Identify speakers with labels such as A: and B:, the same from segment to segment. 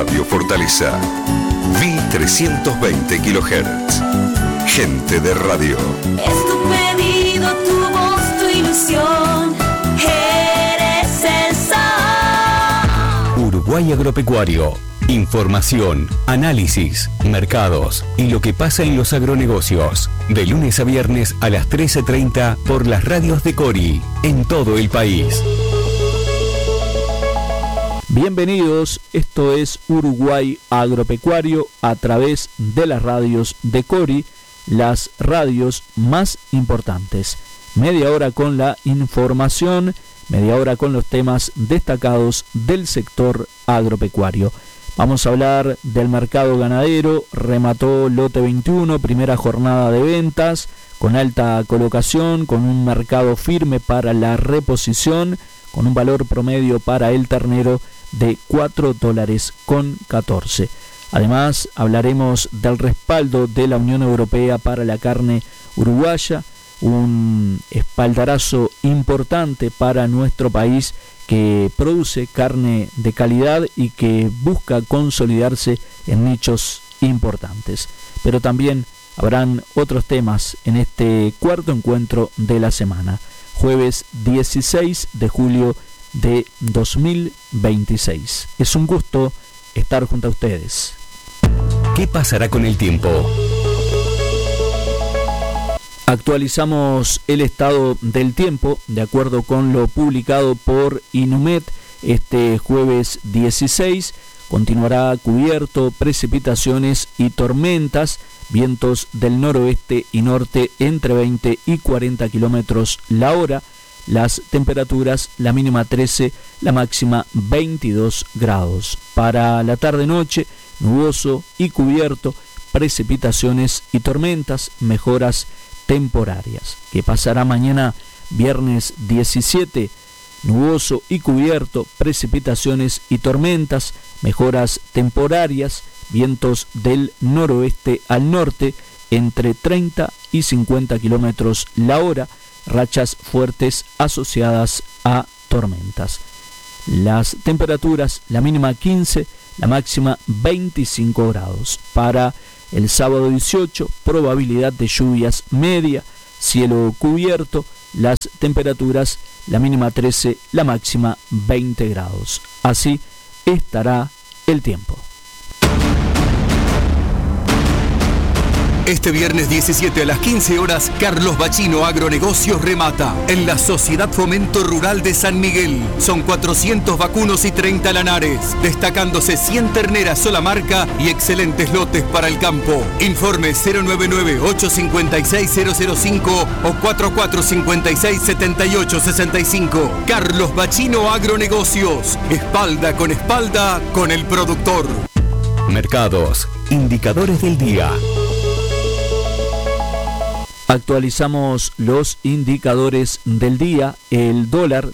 A: Radio Fortaleza. 1320 kHz. Gente de radio.
B: Es tu pedido, tu voz, tu ilusión. Eres el sol.
C: Uruguay Agropecuario. Información, análisis, mercados y lo que pasa en los agronegocios. De lunes a viernes a las 13:30 por las radios de Cori, en todo el país.
D: Bienvenidos, esto es Uruguay Agropecuario a través de las radios de Cori, las radios más importantes. Media hora con la información, media hora con los temas destacados del sector agropecuario. Vamos a hablar del mercado ganadero. Remató lote 21, primera jornada de ventas, con alta colocación, con un mercado firme para la reposición, con un valor promedio para el ternero de $4.14. Además, hablaremos del respaldo de la Unión Europea para la carne uruguaya, un espaldarazo importante para nuestro país que produce carne de calidad y que busca consolidarse en nichos importantes. Pero también habrán otros temas en este cuarto encuentro de la semana, jueves 16 de julio de 2026. Es un gusto estar junto a ustedes.
C: ¿Qué pasará con el tiempo?
D: Actualizamos el estado del tiempo de acuerdo con lo publicado por Inumet este jueves 16. Continuará cubierto, precipitaciones y tormentas, vientos del noroeste y norte entre 20 y 40 kilómetros la hora. Las temperaturas, la mínima 13, la máxima 22 grados. Para la tarde-noche, nuboso y cubierto, precipitaciones y tormentas, mejoras temporarias. ¿Qué pasará mañana viernes 17? Nuboso y cubierto, precipitaciones y tormentas, mejoras temporarias, vientos del noroeste al norte entre 30 y 50 kilómetros la hora, rachas fuertes asociadas a tormentas. Las temperaturas, la mínima 15, la máxima 25 grados. Para el sábado 18, probabilidad de lluvias media, cielo cubierto, las temperaturas, la mínima 13, la máxima 20 grados. Así estará el tiempo.
C: Este viernes 17 a las 15 horas, Carlos Bachino Agronegocios remata en la Sociedad Fomento Rural de San Miguel. Son 400 vacunos y 30 lanares, destacándose 100 terneras sola marca y excelentes lotes para el campo. Informe 099-856-005 o 4456-7865. Carlos Bachino Agronegocios, espalda con el productor. Mercados, indicadores del día.
D: Actualizamos los indicadores del día. El dólar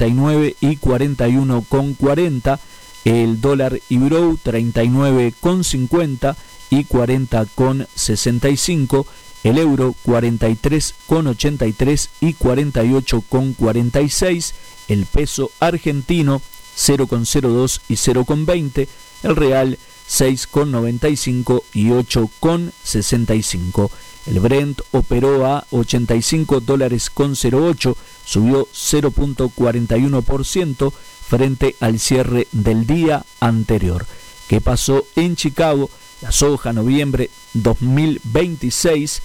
D: 39,41,40, el dólar Euro 39,50 y 40,65, el euro 43,83 y 48,46, el peso argentino 0,02 y 0,20, el real 6,95 y 8,65. El Brent operó a $85,08, subió 0,41% frente al cierre del día anterior. ¿Qué pasó en Chicago? La soja noviembre 2026,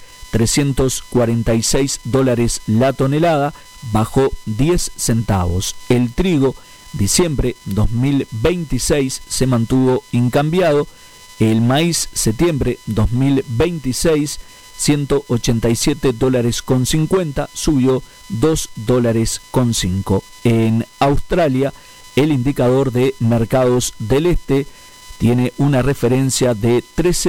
D: $346 la tonelada, bajó 10 centavos. El trigo diciembre 2026 se mantuvo incambiado. El maíz septiembre 2026, $187,50, subió $2,05. En Australia, el indicador de mercados del este tiene una referencia de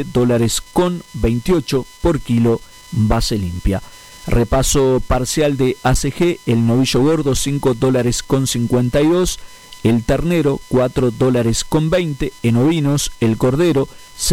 D: $13,28 por kilo base limpia. Repaso parcial de ACG, el novillo gordo $5,52, el ternero $4,20, en ovinos el cordero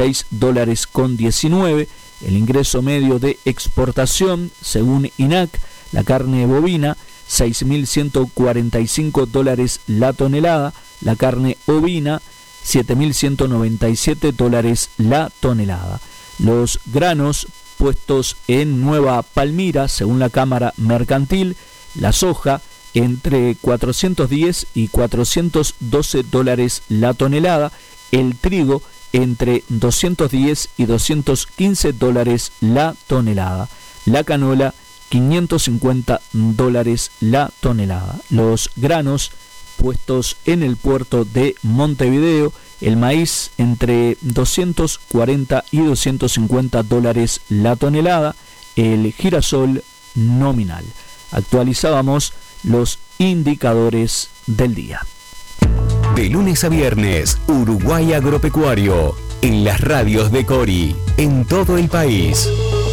D: $6,19, el ingreso medio de exportación según INAC, la carne bovina $6.145 la tonelada, la carne ovina $7.197 la tonelada. Los granos puestos en Nueva Palmira, según la Cámara Mercantil, la soja entre $410 y $412 la tonelada, el trigo entre $210 y $215 la tonelada, la canola $550 la tonelada. Los granos puestos en el puerto de Montevideo, el maíz entre $240 y $250 la tonelada, el girasol nominal. Actualizábamos los indicadores del día.
E: De lunes a viernes, Uruguay Agropecuario, en las radios de Cori, en todo el país.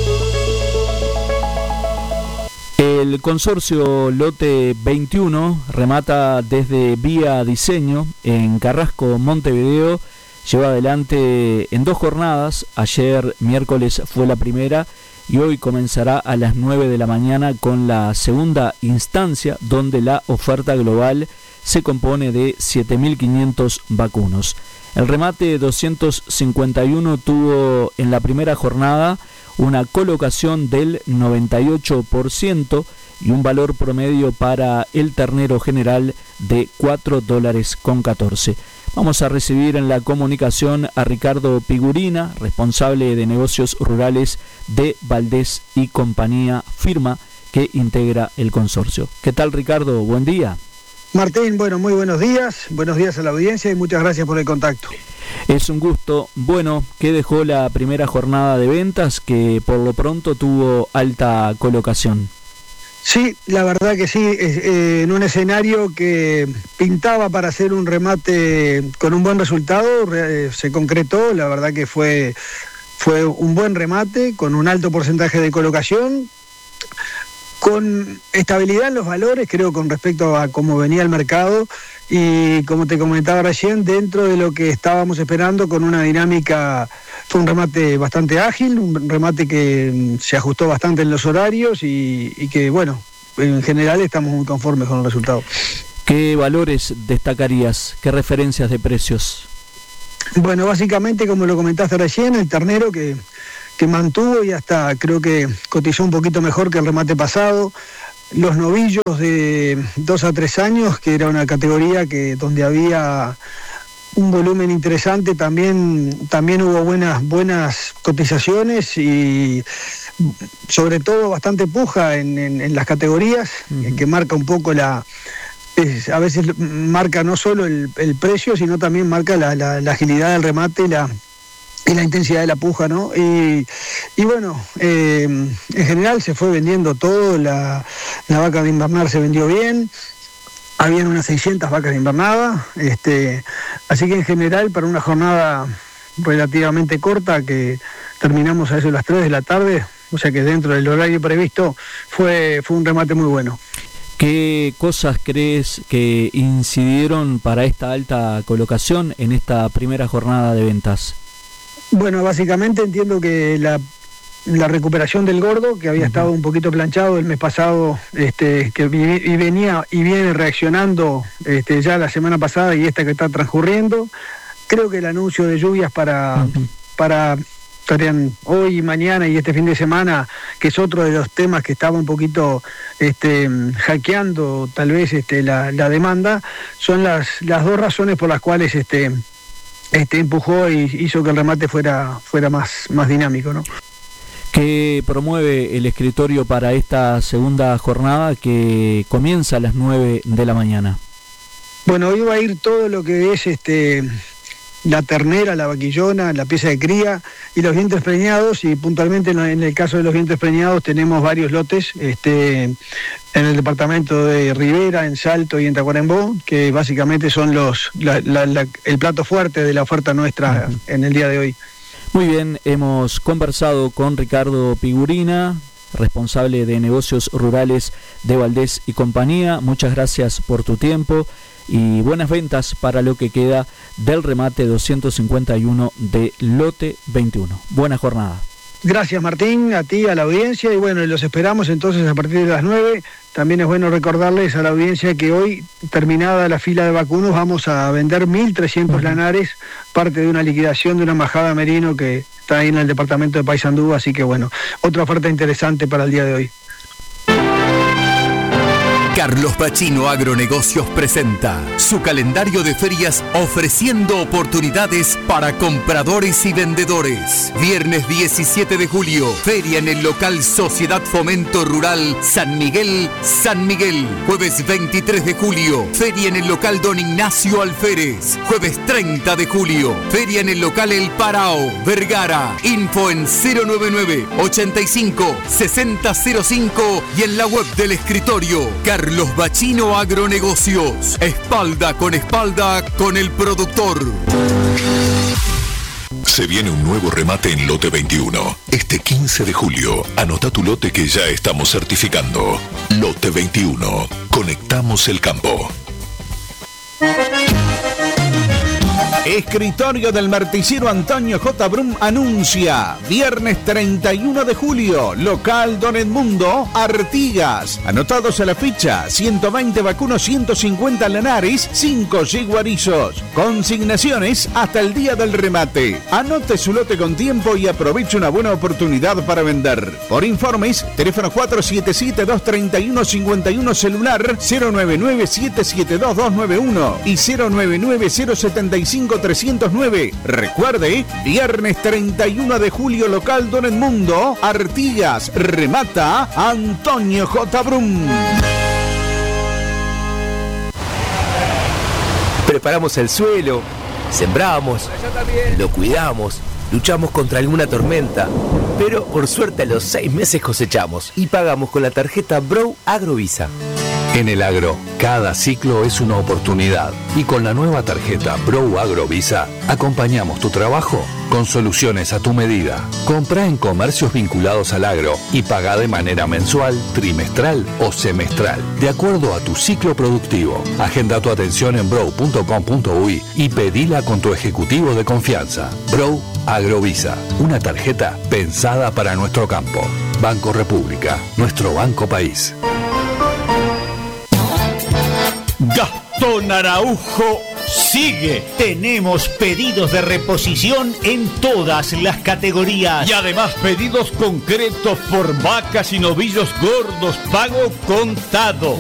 D: El consorcio Lote 21 remata desde Vía Diseño en Carrasco, Montevideo. Lleva adelante en 2 jornadas. Ayer miércoles fue la primera y hoy comenzará a las 9 de la mañana con la segunda instancia, donde la oferta global se compone de 7.500 vacunos. El remate 251 tuvo en la primera jornada una colocación del 98% y un valor promedio para el ternero general de $4.14. Vamos a recibir en la comunicación a Ricardo Pigurina, responsable de negocios rurales de Valdés y Compañía, firma que integra el consorcio. ¿Qué tal, Ricardo? Buen día.
F: Martín, bueno, muy buenos días a la audiencia y muchas gracias por el contacto.
D: Es un gusto. Bueno, ¿qué dejó la primera jornada de ventas que por lo pronto tuvo alta colocación?
F: Sí, la verdad que sí, en un escenario que pintaba para hacer un remate con un buen resultado, se concretó, la verdad que fue un buen remate con un alto porcentaje de colocación, con estabilidad en los valores, creo, con respecto a cómo venía el mercado y, como te comentaba recién, dentro de lo que estábamos esperando, con una dinámica. Fue un remate bastante ágil, un remate que se ajustó bastante en los horarios y que, bueno, en general estamos muy conformes con el resultado.
D: ¿Qué valores destacarías? ¿Qué referencias de precios?
F: Bueno, básicamente, como lo comentaste recién, el ternero que mantuvo y hasta creo que cotizó un poquito mejor que el remate pasado. Los novillos de 2 a 3 años, que era una categoría donde había un volumen interesante, también hubo buenas cotizaciones y sobre todo bastante puja en las categorías, que marca un poco a veces marca no solo el precio, sino también marca la agilidad del remate y la intensidad de la puja, ¿no? Y bueno, en general se fue vendiendo todo, la vaca de invernar se vendió bien, habían unas 600 vacas de invernada, así que en general para una jornada relativamente corta, que terminamos a eso a las 3 de la tarde, o sea que dentro del horario previsto fue un remate muy bueno.
D: ¿Qué cosas crees que incidieron para esta alta colocación en esta primera jornada de ventas?
F: Bueno, básicamente entiendo que la recuperación del gordo, que había estado un poquito planchado el mes pasado, que viene reaccionando ya la semana pasada y esta que está transcurriendo. Creo que el anuncio de lluvias para estarían hoy y mañana y este fin de semana, que es otro de los temas que estaba un poquito hackeando tal vez la demanda, son las 2 razones por las cuales empujó y hizo que el remate fuera más dinámico, ¿no?
D: ¿Qué promueve el escritorio para esta segunda jornada que comienza a las 9 de la mañana?
F: Bueno, hoy va a ir todo lo que es la ternera, la vaquillona, la pieza de cría y los vientres preñados, y puntualmente en el caso de los vientres preñados tenemos varios lotes en el departamento de Rivera, en Salto y en Tacuarembó, que básicamente son el plato fuerte de la oferta nuestra en el día de hoy.
D: Muy bien, hemos conversado con Ricardo Pigurina, responsable de negocios rurales de Valdés y Compañía. Muchas gracias por tu tiempo y buenas ventas para lo que queda del remate 251 de Lote 21. Buena jornada.
F: Gracias Martín, a ti, a la audiencia, y bueno, los esperamos entonces a partir de las 9. También es bueno recordarles a la audiencia que hoy, terminada la fila de vacunos, vamos a vender 1.300 lanares, parte de una liquidación de una majada merino que está ahí en el departamento de Paysandú, así que bueno, otra oferta interesante para el día de hoy.
C: Carlos Bachino Agronegocios presenta su calendario de ferias ofreciendo oportunidades para compradores y vendedores. Viernes 17 de julio, feria en el local Sociedad Fomento Rural San Miguel, San Miguel. Jueves 23 de julio, feria en el local Don Ignacio Alférez. Jueves 30 de julio, feria en el local El Parao, Vergara. Info en 099 85 6005 y en la web del escritorio Carlos Bachino Agronegocios, espalda con el productor.
A: Se viene un nuevo remate en Lote 21. Este 15 de julio, anota tu lote que ya estamos certificando. Lote 21. Conectamos el campo.
G: Escritorio del Martillero Antonio J. Brum anuncia viernes 31 de julio, local Don Edmundo, Artigas. Anotados a la ficha, 120 vacunos, 150 lanares, 5 yeguarizos. Consignaciones hasta el día del remate. Anote su lote con tiempo y aproveche una buena oportunidad para vender. Por informes, teléfono 477-231-51, celular 099-772-291 y 099-075-309. Recuerde, viernes 31 de julio, local Don Edmundo, Artigas. Remata Antonio J. Brum.
H: Preparamos el suelo, sembramos, lo cuidamos, luchamos contra alguna tormenta, pero por suerte a los 6 meses cosechamos y pagamos con la tarjeta Bro Agrovisa.
I: En el agro, cada ciclo es una oportunidad y con la nueva tarjeta Bro Agrovisa acompañamos tu trabajo con soluciones a tu medida. Comprá en comercios vinculados al agro y pagá de manera mensual, trimestral o semestral, de acuerdo a tu ciclo productivo. Agenda tu atención en bro.com.uy y pedila con tu ejecutivo de confianza. Bro Agrovisa, una tarjeta pensada para nuestro campo. Banco República, nuestro banco país.
J: Gastón Araujo sigue. Tenemos pedidos de reposición en todas las categorías. Y además pedidos concretos por vacas y novillos gordos, pago contado.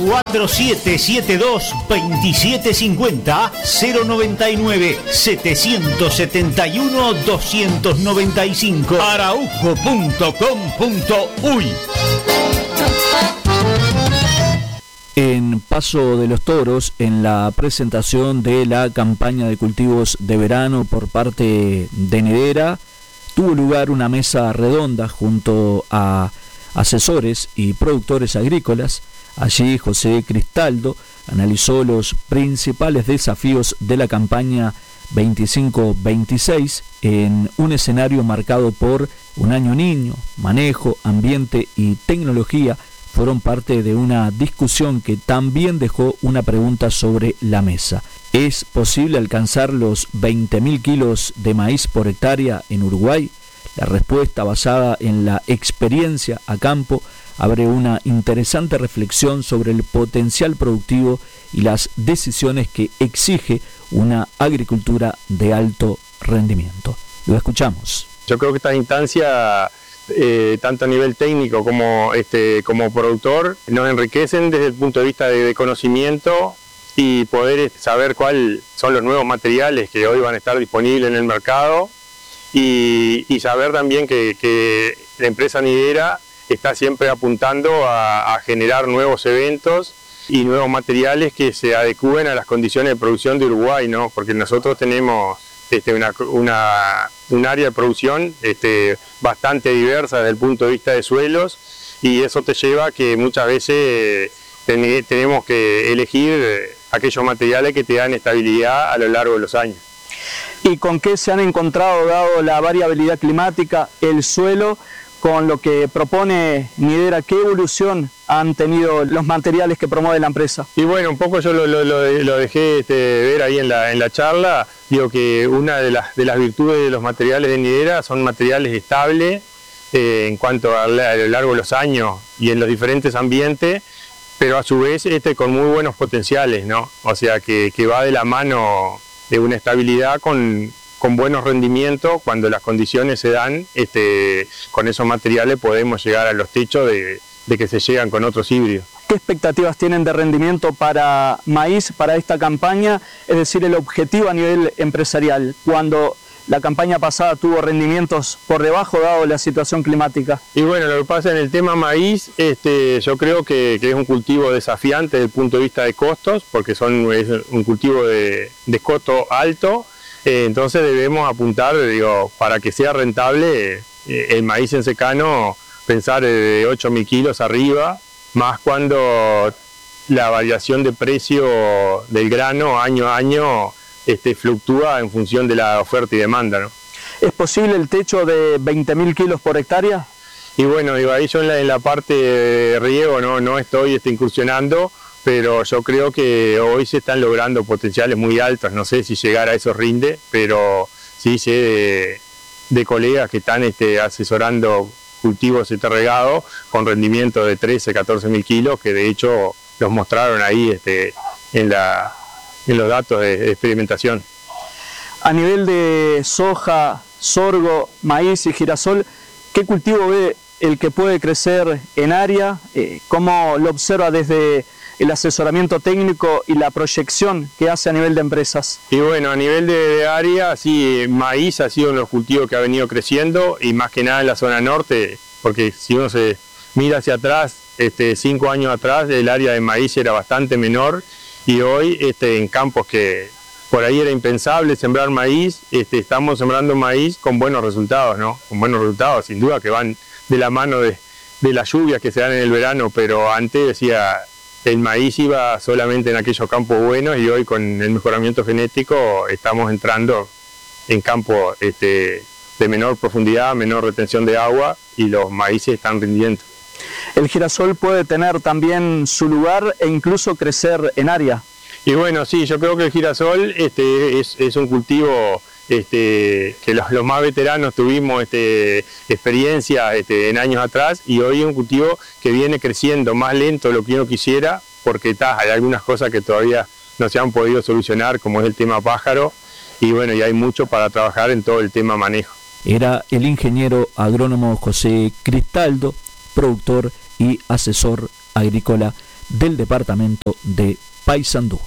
J: 4772-2750 099-771-295 araujo.com.uy.
D: En Paso de los Toros, en la presentación de la campaña de cultivos de verano por parte de Nidera, tuvo lugar una mesa redonda junto a asesores y productores agrícolas. Allí José Cristaldo analizó los principales desafíos de la campaña 25-26 en un escenario marcado por un año niño. Manejo, ambiente y tecnología fueron parte de una discusión que también dejó una pregunta sobre la mesa. ¿Es posible alcanzar los 20.000 kilos de maíz por hectárea en Uruguay? La respuesta, basada en la experiencia a campo, abre una interesante reflexión sobre el potencial productivo y las decisiones que exige una agricultura de alto rendimiento. Lo escuchamos.
K: Yo creo que esta instancia, tanto a nivel técnico como productor, nos enriquecen desde el punto de vista de conocimiento y poder saber cuáles son los nuevos materiales que hoy van a estar disponibles en el mercado y saber también que la empresa Nidera está siempre apuntando a generar nuevos eventos y nuevos materiales que se adecúen a las condiciones de producción de Uruguay, ¿no? Porque nosotros tenemos un área de producción bastante diversa desde el punto de vista de suelos, y eso te lleva a que muchas veces tenemos que elegir aquellos materiales que te dan estabilidad a lo largo de los años.
L: ¿Y con qué se han encontrado, dado la variabilidad climática, el suelo, con lo que propone Nidera? ¿Qué evolución han tenido los materiales que promueve la empresa?
K: Y bueno, un poco yo lo dejé ver ahí en la charla. Digo que una de las virtudes de los materiales de Nidera son materiales estables, en cuanto a lo largo de los años y en los diferentes ambientes, pero a su vez con muy buenos potenciales, ¿no? O sea que va de la mano de una estabilidad con buenos rendimientos. Cuando las condiciones se dan, con esos materiales podemos llegar a los techos de que se llegan con otros híbridos.
L: ¿Qué expectativas tienen de rendimiento para maíz, para esta campaña? Es decir, el objetivo a nivel empresarial, cuando la campaña pasada tuvo rendimientos por debajo dado la situación climática.
K: Y bueno, lo que pasa en el tema maíz, yo creo que es un cultivo desafiante desde el punto de vista de costos, porque es un cultivo de costo alto, entonces debemos apuntar, para que sea rentable el maíz en secano, pensar de 8.000 kilos arriba, más cuando la variación de precio del grano año a año fluctúa en función de la oferta y demanda, ¿no?
L: ¿Es posible el techo de 20.000 kilos por hectárea?
K: Y bueno, ahí yo en la parte de riego no estoy incursionando, pero yo creo que hoy se están logrando potenciales muy altos. No sé si llegar a eso rinde, pero sí sé de colegas que están asesorando cultivos regado con rendimiento de 13-14.000 kilos, que de hecho los mostraron ahí en los datos de experimentación.
L: A nivel de soja, sorgo, maíz y girasol, ¿qué cultivo ve el que puede crecer en área? ¿Cómo lo observa desde el asesoramiento técnico y la proyección que hace a nivel de empresas?
K: Y bueno, a nivel de área, sí, maíz ha sido uno de los cultivos que ha venido creciendo, y más que nada en la zona norte, porque si uno se mira hacia atrás, 5 años atrás, el área de maíz era bastante menor, y hoy en campos que por ahí era impensable sembrar maíz, estamos sembrando maíz con buenos resultados, ¿no? Con buenos resultados, sin duda que van de la mano de las lluvias que se dan en el verano, pero antes el maíz iba solamente en aquellos campos buenos, y hoy con el mejoramiento genético estamos entrando en campos de menor profundidad, menor retención de agua, y los maíces están rindiendo.
L: El girasol puede tener también su lugar e incluso crecer en área.
K: Y bueno, sí, yo creo que el girasol es un cultivo que los más veteranos tuvimos experiencia en años atrás, y hoy es un cultivo que viene creciendo más lento de lo que uno quisiera, porque hay algunas cosas que todavía no se han podido solucionar, como es el tema pájaro, y bueno, y hay mucho para trabajar en todo el tema manejo.
D: Era el ingeniero agrónomo José Cristaldo, productor y asesor agrícola del departamento de Paysandú.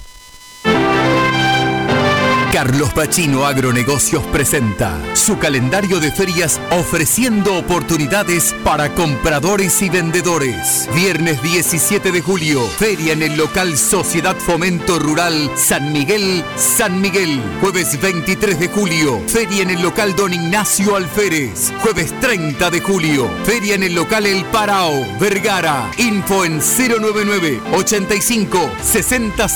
C: Carlos Bachino Agronegocios presenta su calendario de ferias ofreciendo oportunidades para compradores y vendedores. Viernes 17 de julio, feria en el local Sociedad Fomento Rural San Miguel, San Miguel. Jueves 23 de julio, feria en el local Don Ignacio Alférez. Jueves 30 de julio, feria en el local El Parao, Vergara. Info en 099 85 60